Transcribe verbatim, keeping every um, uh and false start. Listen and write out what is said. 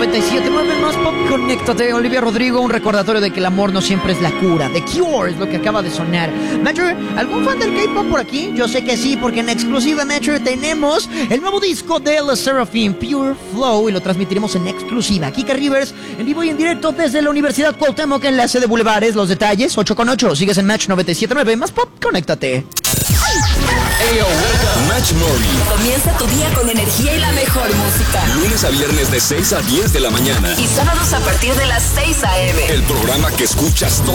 noventa y siete punto nueve Más Pop, conéctate. Olivia Rodrigo, un recordatorio de que el amor no siempre es la cura. The Cure es lo que acaba de sonar. Metro, ¿algún fan del K-pop por aquí? Yo sé que sí, porque en exclusiva, Metro, tenemos el nuevo disco de LE SSERAFIM, Pure Flow, y lo transmitiremos en exclusiva. Kika Rivers, en vivo y en directo desde la Universidad Cuauhtémoc, en la sede de Bulevares. Los detalles, ocho con ocho. Sigues en Match noventa y siete punto nueve Más Pop, conéctate. Ayo, Match Morning. Comienza tu día con energía y la mejor música. Lunes a viernes de seis a diez de la mañana. Y sábados a partir de las seis a eme. El programa que escuchas